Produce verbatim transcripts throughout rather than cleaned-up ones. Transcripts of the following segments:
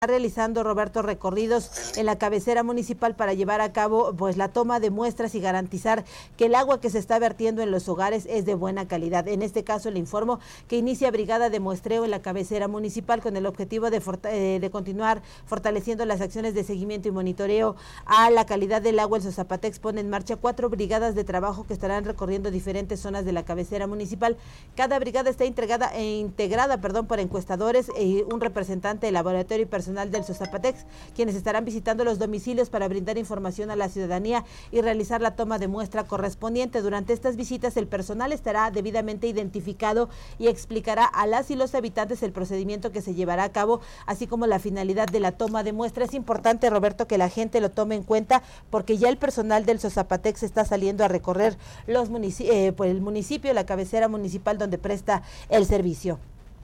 realizando, Roberto, recorridos en la cabecera municipal para llevar a cabo pues la toma de muestras y garantizar que el agua que se está vertiendo en los hogares es de buena calidad. En este caso le informo que inicia brigada de muestreo en la cabecera municipal con el objetivo de, eh, de continuar fortaleciendo las acciones de seguimiento y monitoreo a la calidad del agua. El Sosapatex pone en marcha cuatro brigadas de trabajo que estarán recorriendo diferentes zonas de la cabecera municipal. Cada brigada está integrada, eh, integrada perdón, por encuestadores y un representante del laboratorio y personal del Sosapatex, quienes estarán visitando los domicilios para brindar información a la ciudadanía y realizar la toma de muestra correspondiente. Durante estas visitas, el personal estará debidamente identificado y explicará a las y los habitantes el procedimiento que se llevará a cabo, así como la finalidad de la toma de muestra. Es importante, Roberto, que la gente lo tome en cuenta, porque ya el personal del Sosapatex está saliendo a recorrer los munici- eh, por el municipio, la cabecera municipal donde presta el servicio.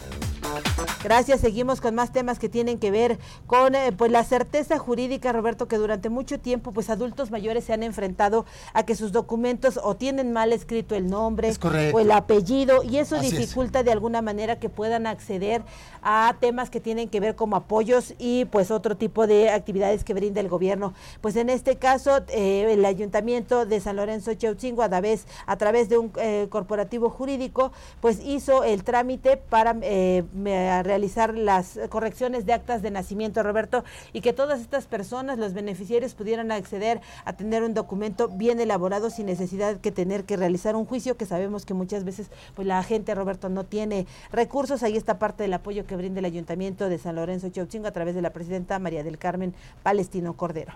Gracias, seguimos con más temas que tienen que ver con eh, pues la certeza jurídica, Roberto, que durante mucho tiempo pues adultos mayores se han enfrentado a que sus documentos o tienen mal escrito el nombre o el apellido, y eso Así dificulta es. de alguna manera que puedan acceder a temas que tienen que ver como apoyos y pues otro tipo de actividades que brinda el gobierno. Pues en este caso eh, el Ayuntamiento de San Lorenzo Chautzingo, a través, a través de un eh, corporativo jurídico, pues hizo el trámite para eh, realizar las correcciones de actas de nacimiento, Roberto, y que todas estas personas, los beneficiarios, pudieran acceder a tener un documento bien elaborado sin necesidad de tener que realizar un juicio, que sabemos que muchas veces pues la gente, Roberto, no tiene recursos. Ahí está parte del apoyo que brinda el Ayuntamiento de San Lorenzo Chautzingo a través de la presidenta María del Carmen Palestino Cordero.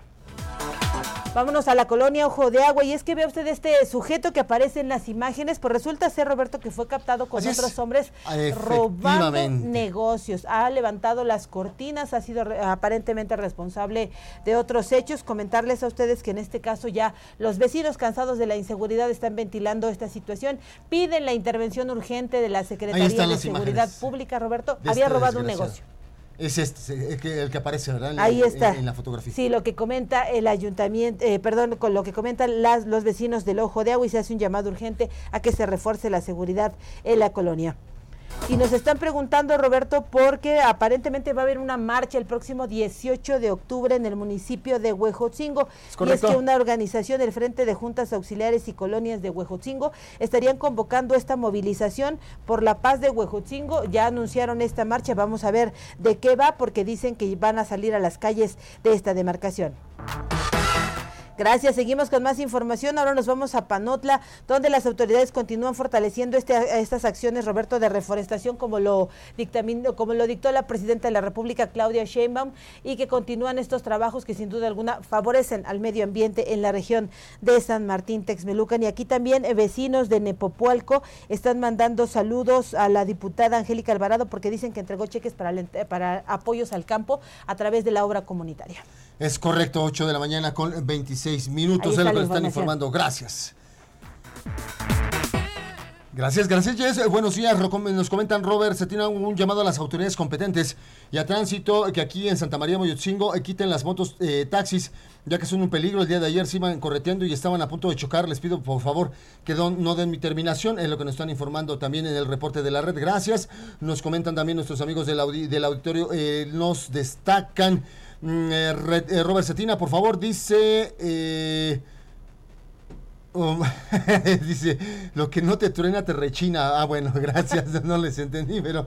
Vámonos a la colonia Ojo de Agua, y es que ve usted este sujeto que aparece en las imágenes, pues resulta ser, Roberto, que fue captado con Así otros es. hombres robando negocios. Ha levantado las cortinas, ha sido re, aparentemente responsable de otros hechos. Comentarles a ustedes que en este caso ya los vecinos, cansados de la inseguridad, están ventilando esta situación, piden la intervención urgente de la Secretaría de Seguridad Pública. Roberto, había este robado un negocio. Es este, el que, el que aparece, ¿verdad? En, Ahí está. En, en la fotografía. Sí, lo que comenta el ayuntamiento, eh, perdón, con lo que comentan las, los vecinos del Ojo de Agua, y se hace un llamado urgente a que se refuerce la seguridad en la colonia. Y nos están preguntando, Roberto, porque aparentemente va a haber una marcha el próximo dieciocho de octubre en el municipio de Huejotzingo. Es y es que una organización del Frente de Juntas Auxiliares y Colonias de Huejotzingo estarían convocando esta movilización por la paz de Huejotzingo. Ya anunciaron esta marcha, vamos a ver de qué va, porque dicen que van a salir a las calles de esta demarcación. Gracias, seguimos con más información. Ahora nos vamos a Panotla, donde las autoridades continúan fortaleciendo este, estas acciones, Roberto, de reforestación, como lo dictaminó, como lo dictó la presidenta de la República, Claudia Sheinbaum, y que continúan estos trabajos que sin duda alguna favorecen al medio ambiente en la región de San Martín Texmelucan. Y aquí también eh, vecinos de Nepopualco están mandando saludos a la diputada Angélica Alvarado, porque dicen que entregó cheques para, para apoyos al campo a través de la obra comunitaria. Es correcto, ocho de la mañana con veintiséis minutos, es lo que nos están informando. Gracias. Gracias, gracias, Jess. Buenos días, nos comentan, Robert, se tiene un llamado a las autoridades competentes y a tránsito que aquí en Santa María Moyotzingo eh, quiten las motos eh, taxis, ya que son un peligro. El día de ayer se iban correteando y estaban a punto de chocar. Les pido por favor que don, no den mi terminación, es lo que nos están informando también en el reporte de la red. Gracias. Nos comentan también nuestros amigos del, audi del auditorio, eh, nos destacan. Eh, Red, eh, Robert Cetina, por favor, dice... Eh, Um, dice, lo que no te truena te rechina. Ah, bueno, gracias, no les entendí, pero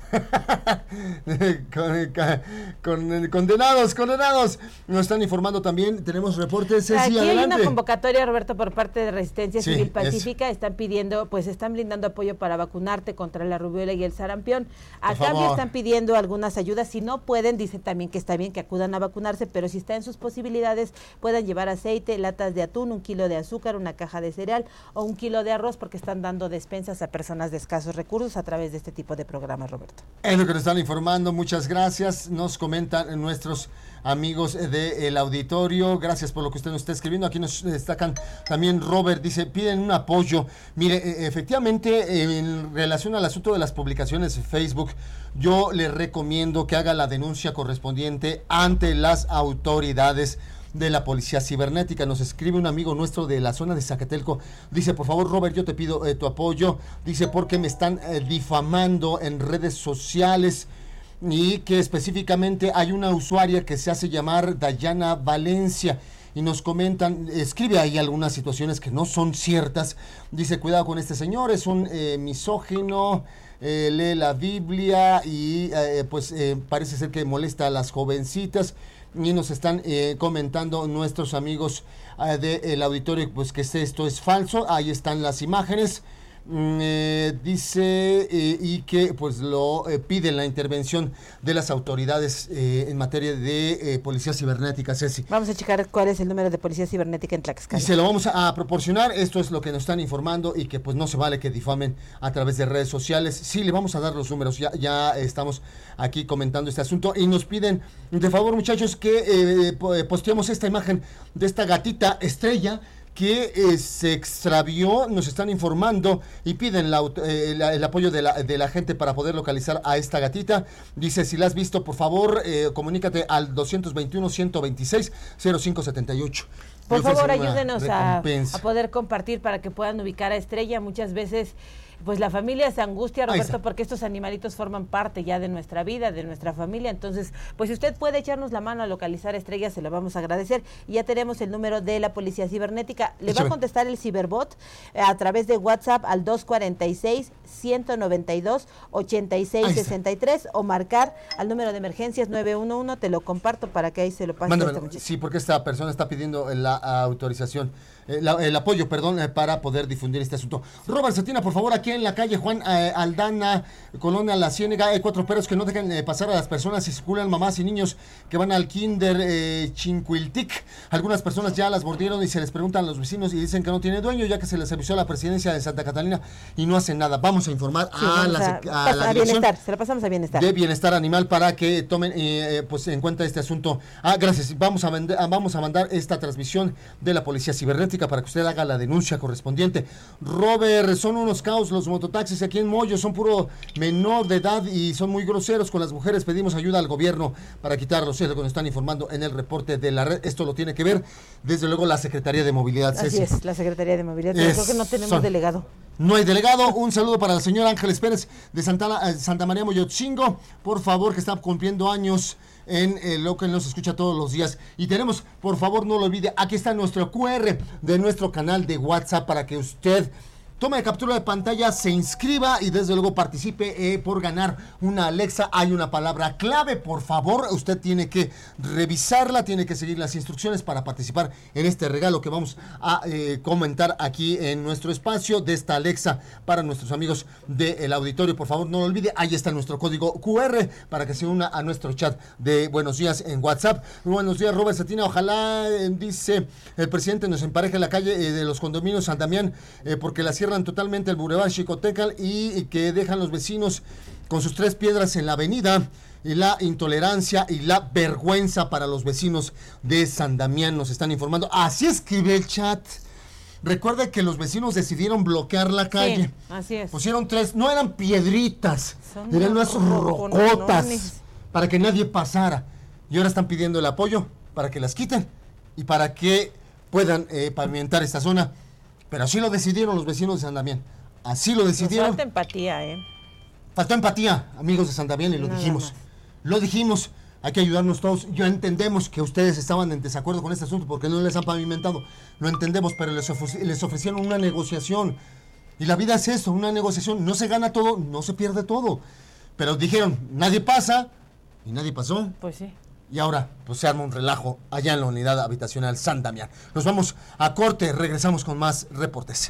con, con, condenados, condenados. Nos están informando también, tenemos reportes. Ceci, Aquí adelante. Hay una convocatoria, Roberto, por parte de Resistencia sí, Civil Pacífica. Es. Están pidiendo, pues están brindando apoyo para vacunarte contra la rubiola y el sarampión. A cambio están pidiendo algunas ayudas. Si no pueden, dicen también que está bien que acudan a vacunarse, pero si está en sus posibilidades, puedan llevar aceite, latas de atún, un kilo de azúcar, una caja de cereal o un kilo de arroz, porque están dando despensas a personas de escasos recursos a través de este tipo de programas, Roberto. Es lo que nos están informando, muchas gracias. Nos comentan nuestros amigos del auditorio, gracias por lo que usted nos está escribiendo. Aquí nos destacan también, Robert dice, piden un apoyo. Mire, efectivamente, en relación al asunto de las publicaciones de Facebook, yo le recomiendo que haga la denuncia correspondiente ante las autoridades de la Policía Cibernética. Nos escribe un amigo nuestro de la zona de Zacatelco, dice, por favor, Robert, yo te pido eh, tu apoyo, dice, porque me están eh, difamando en redes sociales. y que específicamente hay una usuaria que se hace llamar Dayana Valencia. Y nos comentan, escribe ahí algunas situaciones que no son ciertas. Dice, cuidado con este señor, es un eh, misógino, eh, lee la Biblia y eh, pues eh, parece ser que molesta a las jovencitas. Y nos están eh, comentando nuestros amigos eh, del auditorio pues que esto es falso. Ahí están las imágenes. Mm, eh, dice eh, y que pues lo eh, piden la intervención de las autoridades eh, en materia de eh, policía cibernética. Ceci, vamos a checar cuál es el número de policía cibernética en Tlaxcala y se lo vamos a, a proporcionar. Esto es lo que nos están informando y que pues no se vale que difamen a través de redes sociales. Sí, le vamos a dar los números, ya, ya estamos aquí comentando este asunto y nos piden de favor, muchachos, que eh, posteemos esta imagen de esta gatita Estrella que eh, se extravió. Nos están informando y piden la, eh, la, el apoyo de la, de la gente para poder localizar a esta gatita. Dice, si la has visto, por favor, eh, comunícate al dos dos uno, uno dos seis, cero cinco siete ocho. Por favor, ayúdenos a, a poder compartir para que puedan ubicar a Estrella. Muchas veces pues la familia se angustia, Roberto, porque estos animalitos forman parte ya de nuestra vida, de nuestra familia. Entonces, pues si usted puede echarnos la mano a localizar a Estrella, se lo vamos a agradecer. Y ya tenemos el número de la Policía Cibernética. Le va a contestar el Ciberbot eh, a través de WhatsApp al dos cuatro seis, uno nueve dos, ocho seis seis tres o marcar al número de emergencias nueve uno uno. Te lo comparto para que ahí se lo pase a esta muchacha. Sí, porque esta persona está pidiendo la autorización, eh, la, el apoyo, perdón, eh, para poder difundir este asunto. Robert Cetina, por favor, aquí en la calle Juan eh, Aldana, Colonia La Ciénega, hay cuatro perros que no dejan eh, pasar a las personas y circulan mamás y niños que van al kinder eh, Chincuiltic. Algunas personas ya las mordieron y se les preguntan a los vecinos y dicen que no tiene dueño, ya que se les avisó a la presidencia de Santa Catalina y no hacen nada. Vamos a informar sí, a, la, a, a la a bienestar, se la pasamos a bienestar. De bienestar animal para que tomen eh, pues en cuenta este asunto. Ah, gracias. Vamos a, vender, vamos a mandar esta transmisión de la Policía Cibernética para que usted haga la denuncia correspondiente. Robert, son unos caos los mototaxis aquí en Moyo, son puro menor de edad y son muy groseros con las mujeres. Pedimos ayuda al gobierno para quitarlos, es lo que nos están informando en el reporte de la red. Esto lo tiene que ver, desde luego, la Secretaría de Movilidad. Así Ceci. es, la Secretaría de Movilidad. Es, creo que no tenemos son, delegado. No hay delegado. Un saludo para el señor Ángeles Pérez de Santa, eh, Santa María Moyotzingo, por favor, que está cumpliendo años en eh, lo que nos escucha todos los días. Y tenemos, por favor, no lo olvide, aquí está nuestro cu erre de nuestro canal de WhatsApp para que usted tome captura de pantalla, se inscriba y desde luego participe eh, por ganar una Alexa. Hay una palabra clave, por favor, usted tiene que revisarla, tiene que seguir las instrucciones para participar en este regalo que vamos a eh, comentar aquí en nuestro espacio de esta Alexa para nuestros amigos del auditorio. Por favor, no lo olvide, ahí está nuestro código cu erre para que se una a nuestro chat de Buenos Días en WhatsApp. Buenos días, Robert Cetina, ojalá, eh, dice el presidente, nos empareje en la calle eh, de los condominios San Damián, eh, porque la cierran totalmente el Boulevard Xicoténcatl y, y que dejan los vecinos con sus tres piedras en la avenida, y la intolerancia y la vergüenza para los vecinos de San Damián, nos están informando. Así escribe el chat. Recuerde que los vecinos decidieron bloquear la calle. Sí, así es. Pusieron tres, no eran piedritas, son eran unas rocotas para que nadie pasara. Y ahora están pidiendo el apoyo para que las quiten y para que puedan eh, pavimentar esta zona. Pero así lo decidieron los vecinos de San Damián. Así lo decidieron. Nos falta empatía, ¿eh? Faltó empatía, amigos de San Damián, y lo Nada dijimos. Más. Lo dijimos. Hay que ayudarnos todos. Yo entendemos que ustedes estaban en desacuerdo con este asunto porque no les han pavimentado. Lo entendemos, pero les, ofreci- les ofrecieron una negociación. Y la vida es eso, una negociación. No se gana todo, no se pierde todo. Pero dijeron, nadie pasa, y nadie pasó. Pues sí. Y ahora, pues se arma un relajo allá en la unidad habitacional San Damián. Nos vamos a corte, regresamos con más reportes.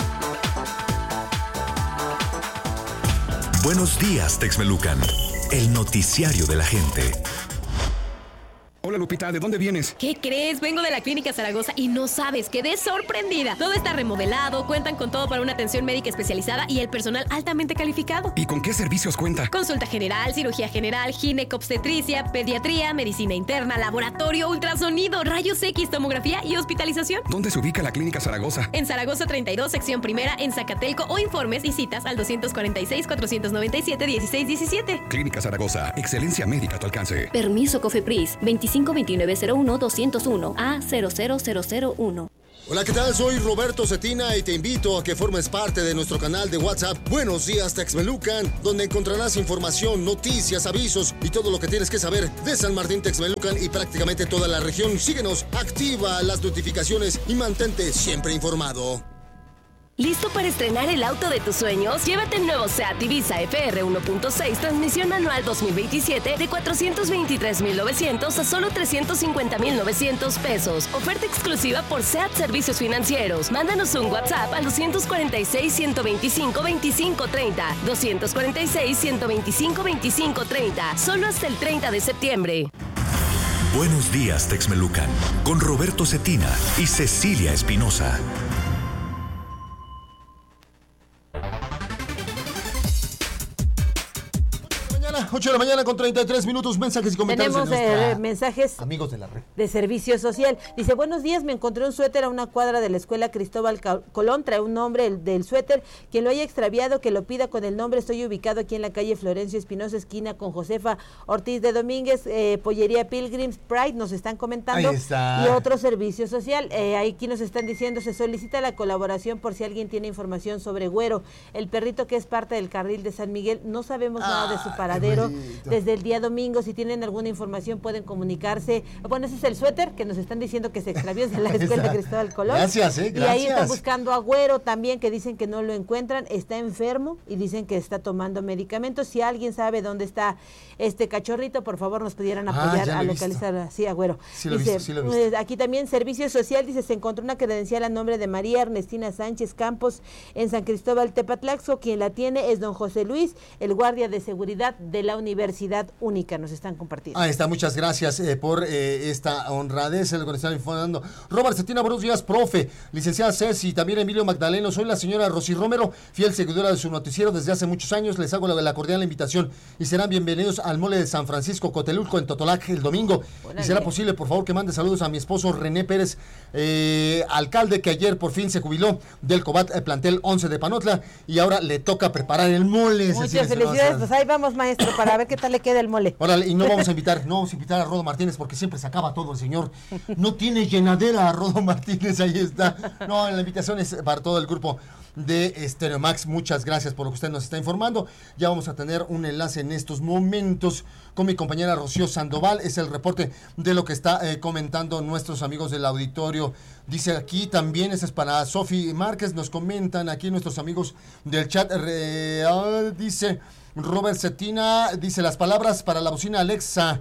Buenos días, Texmelucan, el noticiario de la gente. Hola, Lupita, ¿de dónde vienes? ¿Qué crees? Vengo de la Clínica Zaragoza y no sabes, quedé sorprendida. Todo está remodelado, cuentan con todo para una atención médica especializada y el personal altamente calificado. ¿Y con qué servicios cuenta? Consulta general, cirugía general, ginecobstetricia, pediatría, medicina interna, laboratorio, ultrasonido, rayos X, tomografía y hospitalización. ¿Dónde se ubica la Clínica Zaragoza? En Zaragoza treinta y dos, sección primera, en Zacatelco, o informes y citas al dos cuatro seis, cuatro nueve siete, uno seis uno siete. Clínica Zaragoza, excelencia médica a tu alcance. Permiso COFEPRIS, veinticinco veintinueve cero uno doscientos uno A cero cero cero cero uno. Hola, ¿qué tal? Soy Roberto Cetina y te invito a que formes parte de nuestro canal de WhatsApp Buenos Días Texmelucan, donde encontrarás información, noticias, avisos y todo lo que tienes que saber de San Martín Texmelucan y prácticamente toda la región. Síguenos, activa las notificaciones y mantente siempre informado. ¿Listo para estrenar el auto de tus sueños? Llévate el nuevo SEAT Ibiza F R uno punto seis transmisión manual dos mil veintisiete de cuatrocientos veintitrés mil novecientos a solo trescientos cincuenta mil novecientos pesos. Oferta exclusiva por SEAT Servicios Financieros. Mándanos un WhatsApp al dos cuatro seis, uno dos cinco, veinticinco treinta. dos cuatro seis, uno dos cinco, veinticinco treinta. Solo hasta el treinta de septiembre. Buenos Días Texmelucan con Roberto Cetina y Cecilia Espinosa. ocho de la mañana con treinta y tres minutos, mensajes y comentarios. Tenemos de nuestra... eh, mensajes amigos de la red de servicio social. Dice, buenos días, me encontré un suéter a una cuadra de la escuela Cristóbal Colón, trae un nombre el, del suéter, quien lo haya extraviado que lo pida con el nombre. Estoy ubicado aquí en la calle Florencio Espinosa, esquina con Josefa Ortiz de Domínguez, eh, Pollería Pilgrims Pride, nos están comentando. Ahí está. Y otro servicio social, eh, aquí nos están diciendo, se solicita la colaboración por si alguien tiene información sobre Güero, el perrito que es parte del carril de San Miguel. No sabemos ah, nada de su paradero desde el día domingo. Si tienen alguna información pueden comunicarse. Bueno, ese es el suéter que nos están diciendo que se extravió de la escuela de Cristóbal Colón. Gracias, eh, gracias. Y ahí están buscando a Güero también, que dicen que no lo encuentran, está enfermo y dicen que está tomando medicamentos. Si alguien sabe dónde está este cachorrito, por favor nos pudieran apoyar ah, a localizar así a Güero. Sí lo dice, visto, sí lo visto. Aquí también Servicio Social, dice, se encontró una credencial a nombre de María Ernestina Sánchez Campos en San Cristóbal Tepatlaxco. Quien la tiene es don José Luis, el guardia de seguridad de la Universidad Única. Nos están compartiendo. Ahí está, muchas gracias eh, por eh, esta honradez, el que nos están informando. Robert Cetina, buenos días, profe. Licenciada Ceci, también Emilio Magdaleno. Soy la señora Rosy Romero, fiel seguidora de su noticiero desde hace muchos años. Les hago la, la cordial invitación y serán bienvenidos al mole de San Francisco Cotelulco en Totolac el domingo. Buena y será bien. Posible, por favor, que mande saludos a mi esposo René Pérez, eh, alcalde que ayer por fin se jubiló del Cobat eh, plantel once de Panotla y ahora le toca preparar el mole. Muchas Cecilia, felicidades, pues ahí vamos, maestro, para ver qué tal le queda el mole. Órale, y no vamos a invitar, no vamos a invitar a Rodo Martínez porque siempre se acaba todo el señor. No tiene llenadera a Rodo Martínez, ahí está. No, la invitación es para todo el grupo de Stereo Max. Muchas gracias por lo que usted nos está informando. Ya vamos a tener un enlace en estos momentos con mi compañera Rocío Sandoval. Es el reporte de lo que está eh, comentando nuestros amigos del auditorio. Dice aquí también, ese es para Sofi Márquez, nos comentan aquí nuestros amigos del chat. Eh, dice Robert Cetina, dice las palabras para la bocina Alexa.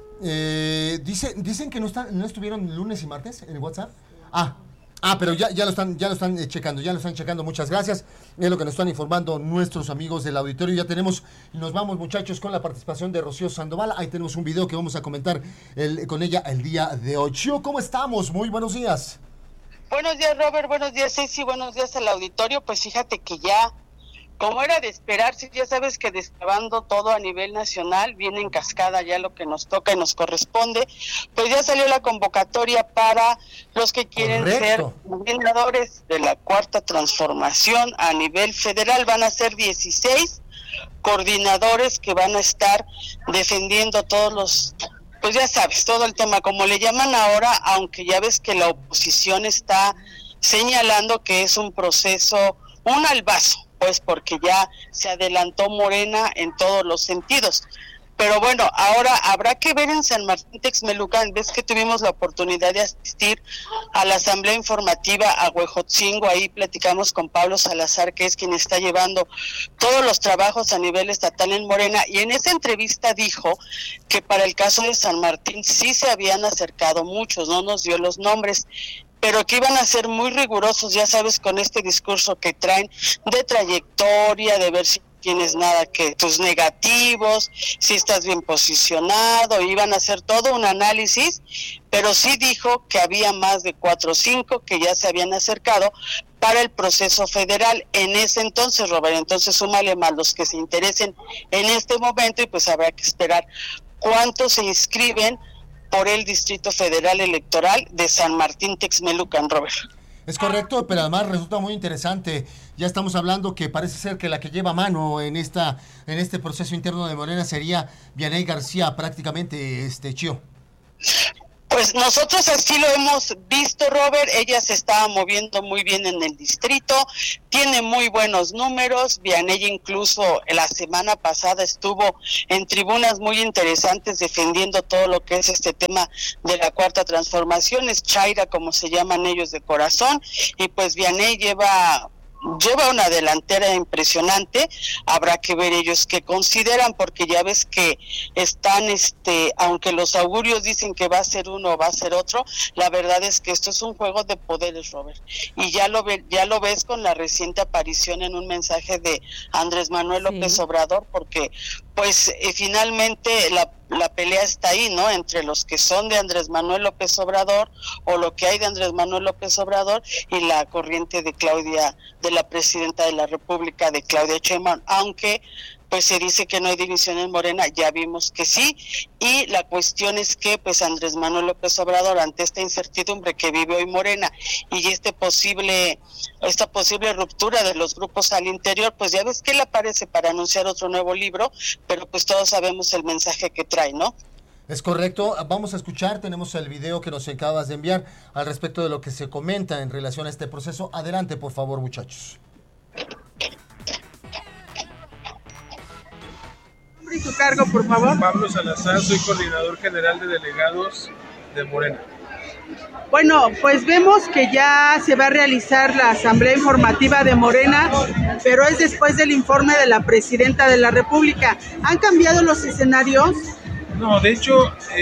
Eh, dice, dicen que no están, no estuvieron lunes y martes en el WhatsApp. Ah, Ah, pero ya, ya lo están, ya lo están eh, checando, ya lo están checando, muchas gracias. Es lo que nos están informando nuestros amigos del auditorio. Ya tenemos, y nos vamos, muchachos, con la participación de Rocío Sandoval. Ahí tenemos un video que vamos a comentar el, con ella el día de hoy. Chio, ¿cómo estamos? Muy buenos días. Buenos días, Robert, buenos días, Ceci, buenos días al auditorio. Pues fíjate que ya, como era de esperarse, ya sabes que desclavando todo a nivel nacional, viene en cascada ya lo que nos toca y nos corresponde, pues ya salió la convocatoria para los que quieren Correcto. ser coordinadores de la Cuarta Transformación a nivel federal. Van a ser dieciséis coordinadores que van a estar defendiendo todos los, pues ya sabes, todo el tema, como le llaman ahora, aunque ya ves que la oposición está señalando que es un proceso, un albazo, pues porque ya se adelantó Morena en todos los sentidos. Pero bueno, ahora habrá que ver en San Martín Texmelucan. Ves que tuvimos la oportunidad de asistir a la asamblea informativa a Huejotzingo. Ahí platicamos con Pablo Salazar, que es quien está llevando todos los trabajos a nivel estatal en Morena, y en esa entrevista dijo que para el caso de San Martín sí se habían acercado muchos, no nos dio los nombres, pero que iban a ser muy rigurosos, ya sabes, con este discurso que traen de trayectoria, de ver si tienes nada que tus negativos, si estás bien posicionado, iban a hacer todo un análisis, pero sí dijo que había más de cuatro o cinco que ya se habían acercado para el proceso federal en ese entonces, Robert. Entonces súmale más los que se interesen en este momento y pues habrá que esperar cuántos se inscriben por el Distrito Federal Electoral de San Martín Texmelucan, Robert. Es correcto, pero además resulta muy interesante. Ya estamos hablando que parece ser que la que lleva mano en esta en este proceso interno de Morena sería Vianey García, prácticamente, este Chio. Pues Pues nosotros así lo hemos visto, Robert. Ella se estaba moviendo muy bien en el distrito, tiene muy buenos números. Vianey incluso la semana pasada estuvo en tribunas muy interesantes defendiendo todo lo que es este tema de la cuarta transformación. Es Chaira, como se llaman ellos de corazón, y pues Vianey lleva... lleva una delantera impresionante. Habrá que ver ellos qué consideran, porque ya ves que están, este, aunque los augurios dicen que va a ser uno o va a ser otro, la verdad es que esto es un juego de poderes, Robert, y ya lo ve, ya lo ves con la reciente aparición en un mensaje de Andrés Manuel López sí. Obrador, porque pues eh, finalmente la la pelea está ahí, ¿no? Entre los que son de Andrés Manuel López Obrador, o lo que hay de Andrés Manuel López Obrador, y la corriente de Claudia, de la presidenta de la República, de Claudia Sheinbaum, aunque pues se dice que no hay división en Morena, ya vimos que sí, y la cuestión es que pues Andrés Manuel López Obrador, ante esta incertidumbre que vive hoy Morena y este posible, esta posible ruptura de los grupos al interior, pues ya ves que él aparece para anunciar otro nuevo libro, pero pues todos sabemos el mensaje que trae, ¿no? Es correcto, vamos a escuchar, tenemos el video que nos acabas de enviar al respecto de lo que se comenta en relación a este proceso. Adelante, por favor, muchachos. Y su cargo, por favor. Pablo Salazar, soy coordinador general de delegados de Morena. Bueno, pues vemos que ya se va a realizar la asamblea informativa de Morena, pero es después del informe de la presidenta de la República. ¿Han cambiado los escenarios? No, de hecho,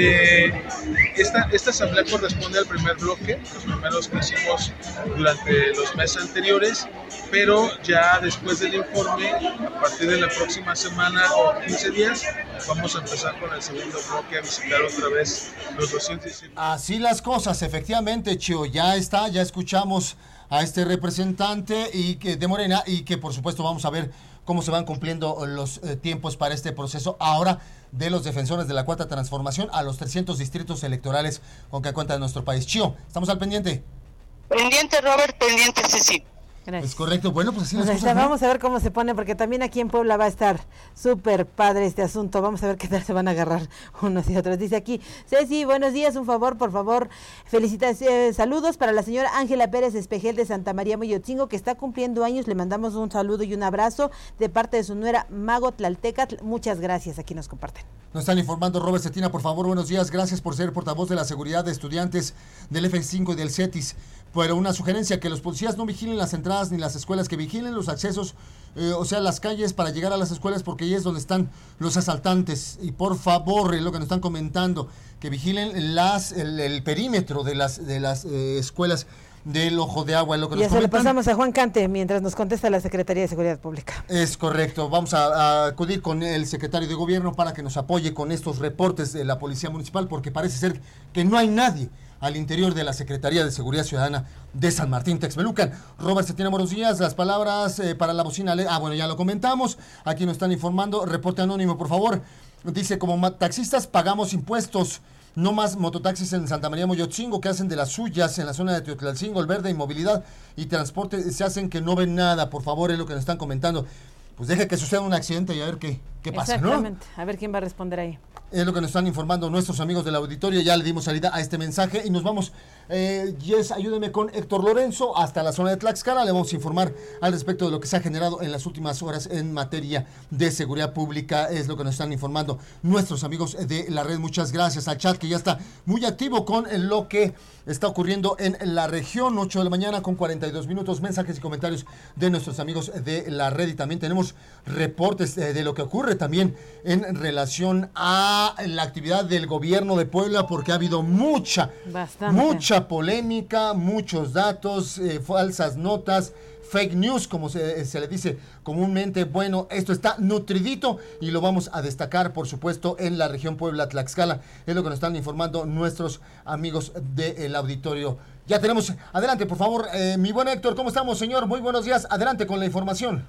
eh, esta, esta asamblea corresponde al primer bloque, los primeros que hicimos durante los meses anteriores, pero ya después del informe, a partir de la próxima semana o quince días, vamos a empezar con el segundo bloque a visitar otra vez los doscientos diecisiete. Así las cosas, efectivamente, Chio, ya está, ya escuchamos a este representante y que de Morena, y que por supuesto vamos a ver cómo se van cumpliendo los eh, tiempos para este proceso ahora de los defensores de la Cuarta Transformación a los trescientos distritos electorales con que cuenta nuestro país. Chio, ¿estamos al pendiente? Pendiente, Robert, pendiente, sí, sí. Gracias. Es correcto, bueno, pues así pues las está, cosas, ¿no? Vamos a ver cómo se pone, porque también aquí en Puebla va a estar súper padre este asunto. Vamos a ver qué tal se van a agarrar unos y otros. Dice aquí, Ceci, buenos días, un favor, por favor, felicitaciones, saludos para la señora Ángela Pérez Espejel de Santa María Moyotzingo, que está cumpliendo años. Le mandamos un saludo y un abrazo de parte de su nuera Mago Tlaltecatl. Muchas gracias, aquí nos comparten. Nos están informando Robert Cetina, por favor, buenos días, gracias por ser portavoz de la seguridad de estudiantes del F cinco y del CETIS. Pero una sugerencia, que los policías no vigilen las entradas ni las escuelas, que vigilen los accesos, eh, o sea, las calles para llegar a las escuelas, porque ahí es donde están los asaltantes. Y por favor, es lo que nos están comentando, que vigilen las el, el perímetro de las de las eh, escuelas del Ojo de Agua. Es lo que y nos eso comentan. Le pasamos a Juan Cante mientras nos contesta la Secretaría de Seguridad Pública. Es correcto, vamos a, a acudir con el secretario de Gobierno para que nos apoye con estos reportes de la Policía Municipal, porque parece ser que no hay nadie al interior de la Secretaría de Seguridad Ciudadana de San Martín Texmelucan. Robert Cetina, buenos días. Las palabras eh, para la bocina. Ah, bueno, ya lo comentamos. Aquí nos están informando. Reporte anónimo, por favor. Dice, como taxistas pagamos impuestos. No más mototaxis en Santa María Moyotzingo, que hacen de las suyas en la zona de Teotlalcingo, El Verde, y movilidad y transporte se hacen que no ven nada. Por favor, es lo que nos están comentando. Pues deje que suceda un accidente y a ver qué, qué pasa, ¿no? Exactamente. A ver quién va a responder ahí. Es lo que nos están informando nuestros amigos del auditorio. Ya le dimos salida a este mensaje y nos vamos. Eh, Yes, ayúdeme con Héctor Lorenzo hasta la zona de Tlaxcala. Le vamos a informar al respecto de lo que se ha generado en las últimas horas en materia de seguridad pública. Es lo que nos están informando nuestros amigos de la red. Muchas gracias al chat, que ya está muy activo con lo que está ocurriendo en la región. ocho de la mañana con cuarenta y dos minutos. Mensajes y comentarios de nuestros amigos de la red. Y también tenemos reportes de, de lo que ocurre también en relación a la actividad del gobierno de Puebla, porque ha habido mucha, Bastante. mucha polémica, muchos datos, eh, falsas notas, fake news, como se, se le dice comúnmente. Bueno, esto está nutridito y lo vamos a destacar, por supuesto, en la región Puebla-Tlaxcala. Es lo que nos están informando nuestros amigos del auditorio. Ya tenemos, adelante, por favor, eh, mi buen Héctor, ¿cómo estamos, señor? Muy buenos días, adelante con la información.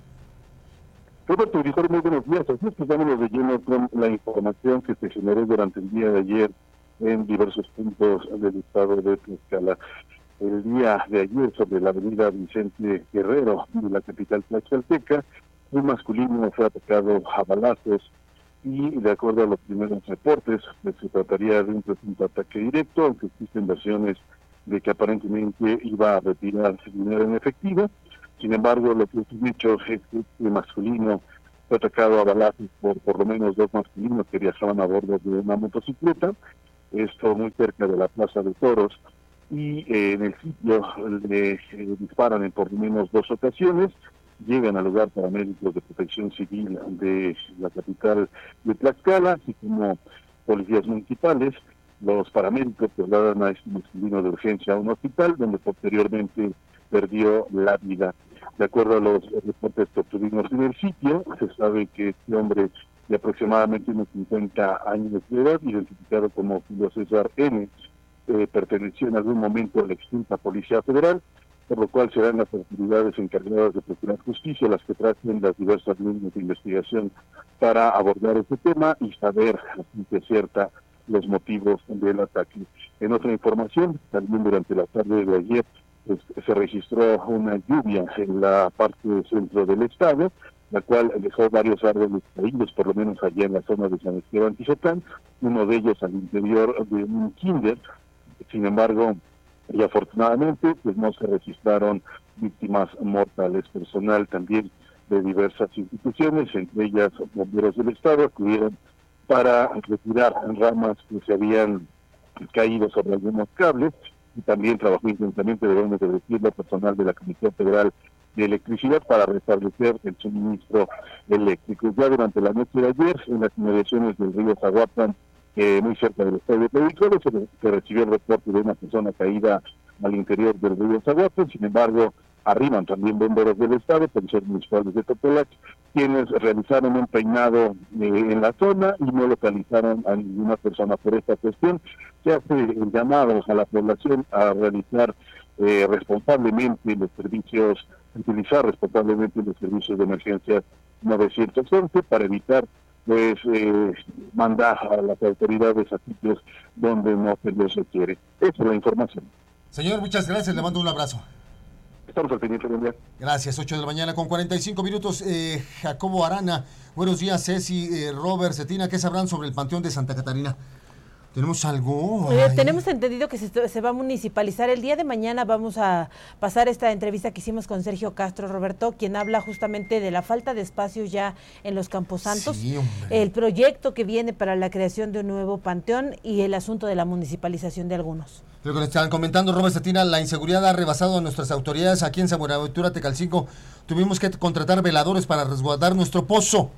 Roberto, auditor, muy buenos días. Así es que vámonos de lleno con la información que se generó durante el día de ayer en diversos puntos del estado de Tlaxcala. El día de ayer, sobre la avenida Vicente Guerrero de la capital tlaxcalteca, un masculino fue atacado a balazos y de acuerdo a los primeros reportes, pues, se trataría de un presunto ataque directo, aunque existen versiones de que aparentemente iba a retirar dinero en efectivo. Sin embargo, lo que he dicho es que este masculino fue atacado a balazos por por lo menos dos masculinos que viajaban a bordo de una motocicleta, esto muy cerca de la Plaza de Toros, y eh, en el sitio le eh, disparan en por lo menos dos ocasiones. Llegan al lugar paramédicos de protección civil de la capital de Tlaxcala, así como policías municipales. Los paramédicos trasladan a este masculino de urgencia a un hospital, donde posteriormente perdió la vida. De acuerdo a los reportes que obtuvimos en el sitio, se sabe que este hombre de aproximadamente unos cincuenta años de edad, identificado como Julio César N., eh, perteneció en algún momento a la extinta Policía Federal, por lo cual serán las autoridades encargadas de procurar justicia las que traten las diversas líneas de investigación para abordar este tema y saber a ciencia cierta los motivos del ataque. En otra información, también durante la tarde de ayer, pues, se registró una lluvia en la parte centro del estado, la cual dejó varios árboles caídos, por lo menos allá en la zona de San Esteban Tizotán, uno de ellos al interior de un kinder. Sin embargo, y afortunadamente pues no se registraron víctimas mortales. Personal también de diversas instituciones, entre ellas bomberos del estado, acudieron para retirar ramas que se habían caído sobre algunos cables, y también trabajó intensamente, debemos de decirlo, personal de la Comisión Federal de Electricidad para restablecer el suministro eléctrico. Ya durante la noche de ayer, en las inmediaciones del río Zaguapan, Eh, muy cerca del estadio de Pedrizuelo, se, se recibió el reporte de una persona caída al interior del río Zaguapan. Sin embargo, arriban también bomberos del estado, policías municipales de Topolac, quienes realizaron un peinado eh, en la zona y no localizaron a ninguna persona. Por esta cuestión se hace el llamado a la población a realizar eh, responsablemente los servicios, utilizar responsablemente los servicios de emergencia nueve once para evitar pues eh, mandar a las autoridades a sitios donde no se les requiere. Esa es la información. Señor, muchas gracias, le mando un abrazo. Estamos al pendiente del día. Gracias, ocho de la mañana con cuarenta y cinco minutos. Eh, Jacobo Arana, buenos días, Ceci, eh, Robert, Cetina, ¿qué sabrán sobre el Panteón de Santa Catarina? ¿Tenemos algo? Eh, tenemos entendido que se, se va a municipalizar. El día de mañana vamos a pasar esta entrevista que hicimos con Sergio Castro, Roberto, quien habla justamente de la falta de espacios ya en los camposantos, sí, el proyecto que viene para la creación de un nuevo panteón y el asunto de la municipalización de algunos. Lo que están comentando, Robert Cetina, la inseguridad ha rebasado a nuestras autoridades. Aquí en San Buenaventura, Tecalcingo, tuvimos que contratar veladores para resguardar nuestro pozo.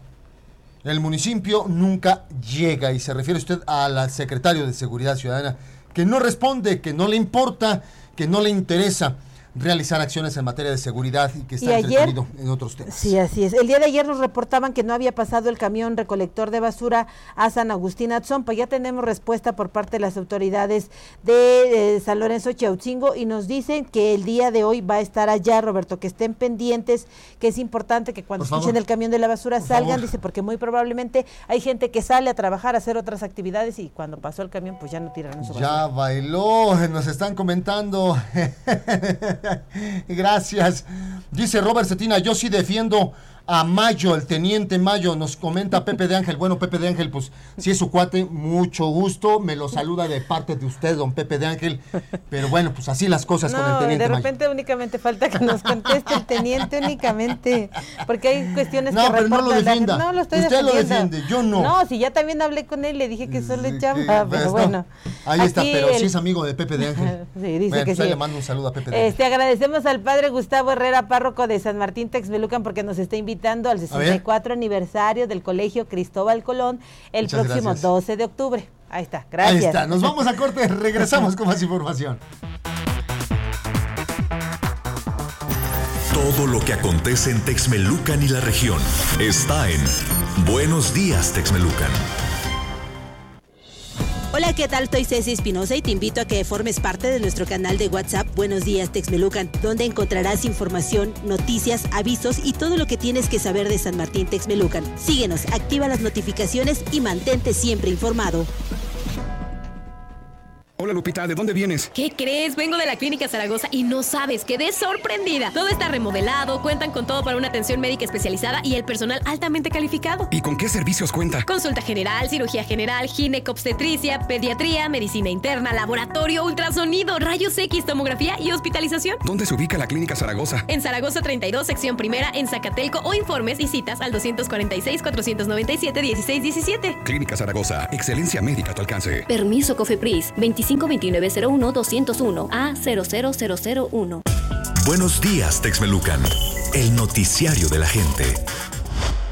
El municipio nunca llega, y se refiere usted al secretario de Seguridad Ciudadana, que no responde, que no le importa, que no le interesa realizar acciones en materia de seguridad y que está entretenido en otros temas. Sí, así es. El día de ayer nos reportaban que no había pasado el camión recolector de basura a San Agustín Atzompa. Ya tenemos respuesta por parte de las autoridades de eh, San Lorenzo Chiautzingo y nos dicen que el día de hoy va a estar allá, Roberto, que estén pendientes, que es importante que cuando escuchen el camión de la basura por salgan, favor. Dice, porque muy probablemente hay gente que sale a trabajar, a hacer otras actividades y cuando pasó el camión pues ya no tiraron su basura. Ya bailó, nos están comentando. Gracias. Dice Robert Cetina, yo sí defiendo a Mayo, el teniente Mayo, nos comenta Pepe de Ángel. Bueno, Pepe de Ángel, pues si es su cuate, mucho gusto, me lo saluda de parte de usted, don Pepe de Ángel, pero bueno, pues así las cosas no, con el teniente de repente Mayo. Únicamente falta que nos conteste el teniente únicamente, porque hay cuestiones no, que pero no lo defienda. No, lo estoy usted defendiendo. Lo defiende, yo no. No, si ya también hablé con él, le dije que solo es chamba, pero no. bueno. Ahí está, pero el... sí es amigo de Pepe de Ángel. Sí, dice bueno, que pues sí. Le mando un saludo a Pepe de Ángel. Este, agradecemos al padre Gustavo Herrera, párroco de San Martín Texmelucan, porque nos está invitando al sesenta y cuatro aniversario del Colegio Cristóbal Colón el Muchas próximo gracias. doce de octubre. Ahí está, gracias. Ahí está, nos vamos a corte, regresamos con más información. Todo lo que acontece en Texmelucan y la región está en Buenos Días, Texmelucan. Hola, ¿qué tal? Soy Ceci Espinosa y te invito a que formes parte de nuestro canal de WhatsApp Buenos Días Texmelucan, donde encontrarás información, noticias, avisos y todo lo que tienes que saber de San Martín Texmelucan. Síguenos, activa las notificaciones y mantente siempre informado. Hola Lupita, ¿de dónde vienes? ¿Qué crees? Vengo de la Clínica Zaragoza y no sabes, quedé sorprendida. Todo está remodelado, cuentan con todo para una atención médica especializada y el personal altamente calificado. ¿Y con qué servicios cuenta? Consulta general, cirugía general, ginecobstetricia, pediatría, medicina interna, laboratorio, ultrasonido, rayos X, tomografía y hospitalización. ¿Dónde se ubica la Clínica Zaragoza? En Zaragoza treinta y dos, sección primera, en Zacatelco, o informes y citas al dos cuatro seis, cuatro nueve siete, uno seis uno siete. Clínica Zaragoza, excelencia médica a tu alcance. Permiso COFEPRIS veinticinco veintinueve cero uno doscientos uno A cero cero cero cero uno. Buenos días, Texmelucan. El noticiario de la gente.